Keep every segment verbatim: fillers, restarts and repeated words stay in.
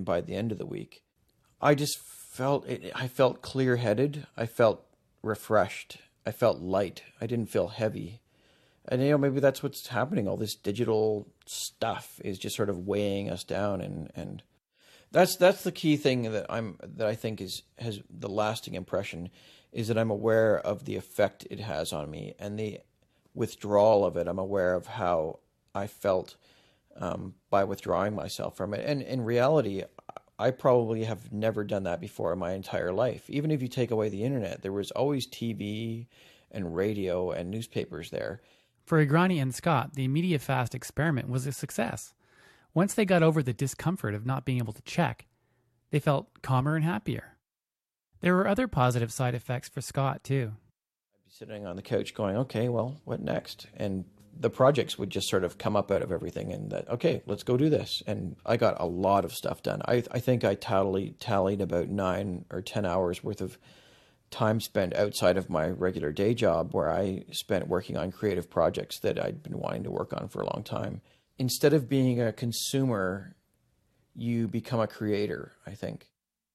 by the end of the week. I just felt it, I felt clear-headed. I felt refreshed. I felt light. I didn't feel heavy. And, you know, maybe that's what's happening. All this digital stuff is just sort of weighing us down. And, and that's that's the key thing that I'm that I think is has the lasting impression, is that I'm aware of the effect it has on me and the withdrawal of it. I'm aware of how I felt um, by withdrawing myself from it. And in reality, I probably have never done that before in my entire life. Even if you take away the internet, there was always T V and radio and newspapers there. For Igrani and Scott, the MediaFast experiment was a success. Once they got over the discomfort of not being able to check, they felt calmer and happier. There were other positive side effects for Scott, too. I'd be sitting on the couch going, okay, well, what next? And the projects would just sort of come up out of everything, and that, okay, let's go do this. And I got a lot of stuff done. I, I think I tally, tallied about nine or ten hours worth of time spent outside of my regular day job, where I spent working on creative projects that I'd been wanting to work on for a long time. Instead of being a consumer, you become a creator, I think.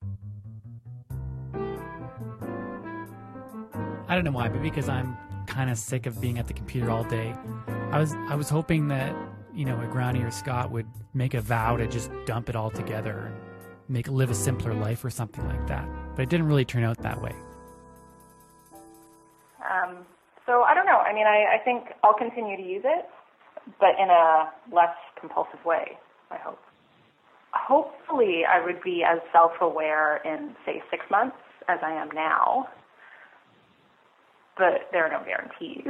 I don't know why, but because I'm kind of sick of being at the computer all day. I was I was hoping that, you know, Igrani or Scott would make a vow to just dump it all together and make live a simpler life or something like that. But it didn't really turn out that way. Um, so I don't know. I mean, I, I think I'll continue to use it, but in a less compulsive way, I hope. Hopefully I would be as self-aware in, say, six months as I am now, but there are no guarantees.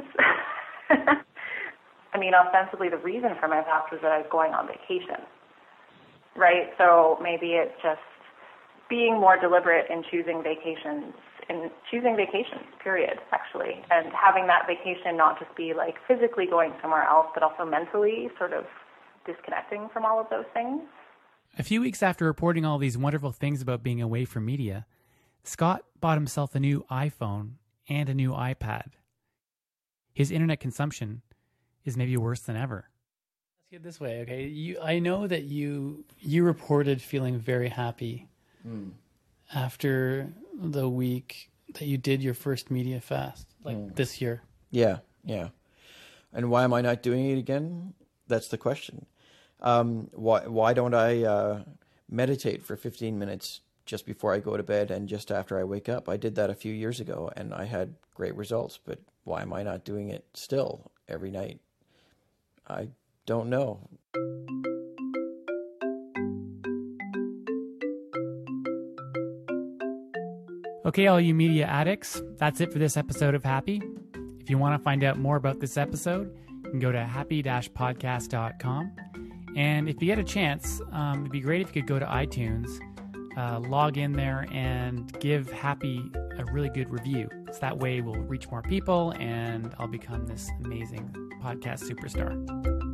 I mean, ostensibly the reason for my fast was that I was going on vacation, right? So maybe it's just being more deliberate in choosing vacations, in choosing vacations, period, actually, and having that vacation not just be like physically going somewhere else, but also mentally sort of disconnecting from all of those things. A few weeks after reporting all these wonderful things about being away from media, Scott bought himself a new iPhone and a new iPad. His internet consumption is maybe worse than ever. Let's get this way, okay? You, I know that you you reported feeling very happy mm. after the week that you did your first media fast, like mm. this year. Yeah, yeah. And why am I not doing it again? That's the question. Um, why why don't I uh, meditate for fifteen minutes just before I go to bed and just after I wake up? I did that a few years ago and I had great results, but why am I not doing it still every night? I don't know. Okay, all you media addicts, that's it for this episode of Happy. If you want to find out more about this episode, you can go to happy dash podcast dot com. And if you get a chance, um, it'd be great if you could go to iTunes, uh, log in there, and give Happy a really good review. So that way we'll reach more people and I'll become this amazing podcast superstar.